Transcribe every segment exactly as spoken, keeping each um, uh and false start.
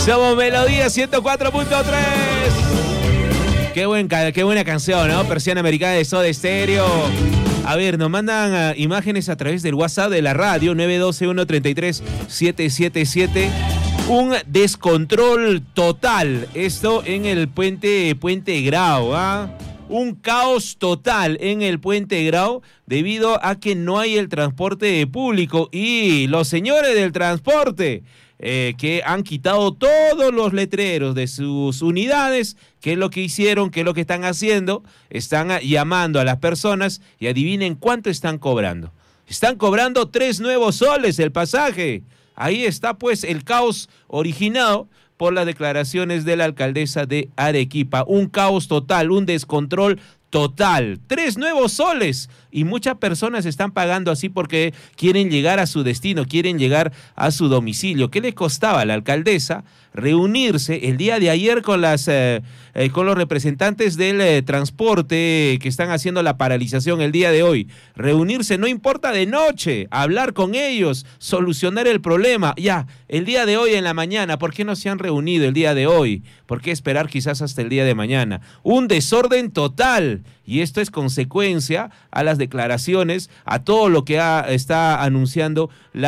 Somos Melodía ciento cuatro punto tres. Qué, buen, qué buena canción, ¿no? Persiana Americana de Soda Stereo. A ver, nos mandan uh, imágenes a través del WhatsApp de la radio nueve uno dos uno tres tres siete siete siete. Un descontrol total. Esto en el puente, puente Grau, ¿ah? Un caos total en el puente Grau debido a que no hay el transporte público y los señores del transporte eh, que han quitado todos los letreros de sus unidades. ¿Qué es lo que hicieron? ¿Qué es lo que están haciendo? Están llamando a las personas y adivinen cuánto están cobrando. Están cobrando tres nuevos soles el pasaje. Ahí está pues el caos originado por las declaraciones de la alcaldesa de Arequipa. Un caos total, un descontrol total. Tres nuevos soles. Y muchas personas están pagando así porque quieren llegar a su destino, quieren llegar a su domicilio. ¿Qué le costaba a la alcaldesa reunirse el día de ayer con las eh, eh, con los representantes del eh, transporte que están haciendo la paralización el día de hoy? Reunirse, no importa de noche, hablar con ellos, solucionar el problema. Ya, el día de hoy en la mañana, ¿por qué no se han reunido el día de hoy? ¿Por qué esperar quizás hasta el día de mañana? Un desorden total. Y esto es consecuencia a las declaraciones, a todo lo que ha, está anunciando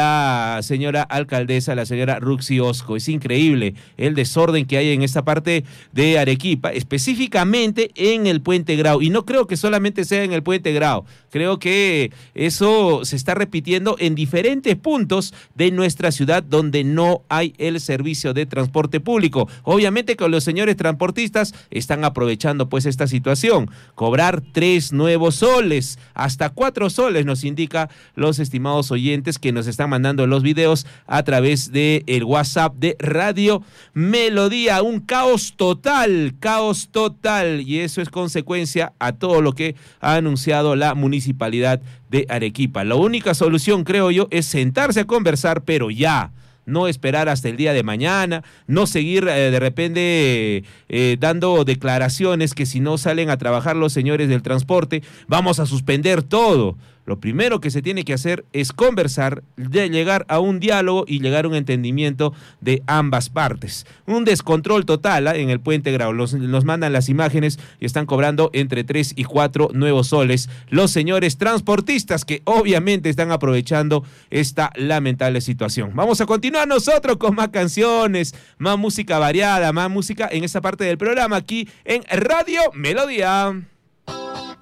la señora alcaldesa, la señora Ruxy Osco. Es increíble el desorden que hay en esta parte de Arequipa, específicamente en el Puente Grau. Y no creo que solamente sea en el Puente Grau, creo que eso se está repitiendo en diferentes puntos de nuestra ciudad donde no hay el servicio de transporte público. Obviamente que los señores transportistas están aprovechando pues esta situación, cobrar tres nuevos soles, hasta cuatro soles nos indica los estimados oyentes que nos están mandando los videos a través del WhatsApp de Radio Melodía. Un caos total, caos total, y eso es consecuencia a todo lo que ha anunciado la municipalidad de Arequipa. La única solución, creo yo, es sentarse a conversar, pero ya. No esperar hasta el día de mañana, no seguir eh, de repente eh, dando declaraciones que si no salen a trabajar los señores del transporte, vamos a suspender todo. Lo primero que se tiene que hacer es conversar, de llegar a un diálogo y llegar a un entendimiento de ambas partes. Un descontrol total ¿eh? en el Puente Grau. Los, nos mandan las imágenes y están cobrando entre tres y cuatro nuevos soles los señores transportistas que obviamente están aprovechando esta lamentable situación. Vamos a continuar nosotros con más canciones, más música variada, más música en esta parte del programa aquí en Radio Melodía.